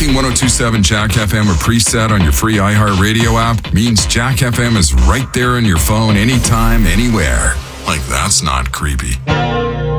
Having 1027 Jack FM or preset on your free iHeartRadio app means Jack FM is right there on your phone anytime, anywhere. Like, that's not creepy.